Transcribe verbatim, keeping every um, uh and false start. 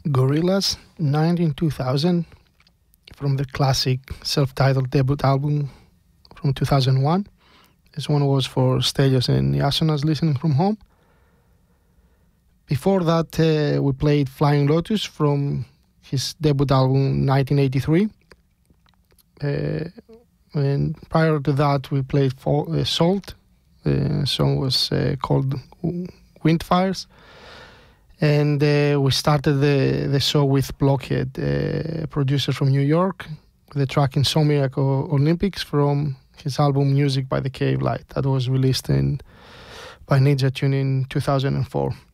Gorillaz, nineteen two thousand, from the classic self-titled debut album from two thousand one. This one was for Stelios and Iasonas listening from home. Before that, uh, we played Flying Lotus from his debut album nineteen eighty-three. Uh, and prior to that, we played for, uh, Salt. The song was uh, called Windfires. And uh, we started the, the show with Blockhead, a producer from New York, the track Insomniac Olympics from his album Music by the Cave Light that was released in by Ninja Tune in two thousand four.